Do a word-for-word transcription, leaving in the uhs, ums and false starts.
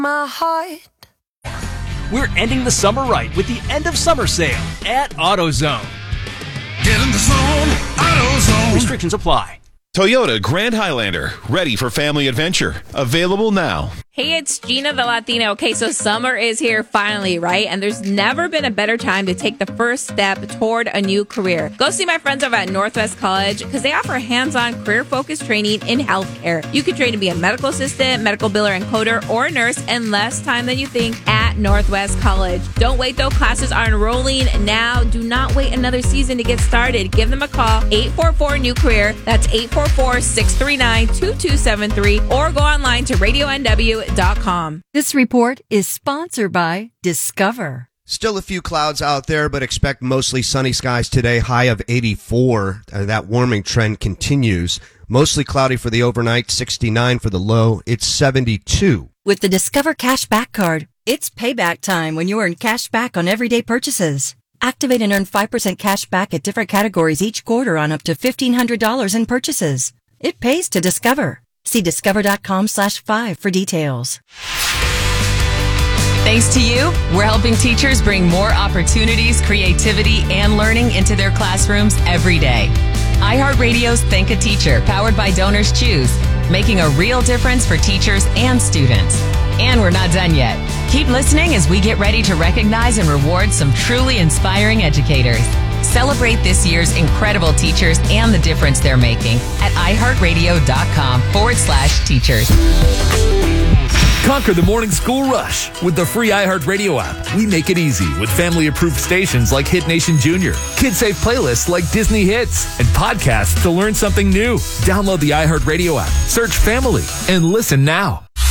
my heart. We're ending the summer right with the end of summer sale at AutoZone. Get in the zone, AutoZone. Restrictions apply. Toyota Grand Highlander, ready for family adventure. Available now. Hey, it's Gina the Latina. Okay, so summer is here finally, right? And there's never been a better time to take the first step toward a new career. Go see my friends over at Northwest College because they offer hands-on career-focused training in healthcare. You can train to be a medical assistant, medical biller and coder, or a nurse in less time than you think at Northwest College. Don't wait though, classes are enrolling now. Do not wait another season to get started. Give them a call, eight four four, new career. That's eight four four, six three nine, two two seven three, or go online to radio n w dot com. This report is sponsored by Discover. Still a few clouds out there, but expect mostly sunny skies today, high of eighty-four. Uh, that warming trend continues. Mostly cloudy for the overnight, sixty-nine for the low. It's seventy-two. With the Discover Cashback Card, it's payback time when you earn cash back on everyday purchases. Activate and earn five percent cash back at different categories each quarter on up to fifteen hundred dollars in purchases. It pays to Discover. See discover.com slash five for details. Thanks to you, we're helping teachers bring more opportunities, creativity, and learning into their classrooms every day. iHeartRadio's Think a Teacher, powered by Donors Choose, making a real difference for teachers and students. And we're not done yet. Keep listening as we get ready to recognize and reward some truly inspiring educators. Celebrate this year's incredible teachers and the difference they're making at iHeartRadio.com forward slash teachers. Conquer the morning school rush with the free iHeartRadio app. We make it easy with family-approved stations like Hit Nation Junior, kid-safe playlists like Disney Hits, and podcasts to learn something new. Download the iHeartRadio app, search Family, and listen now.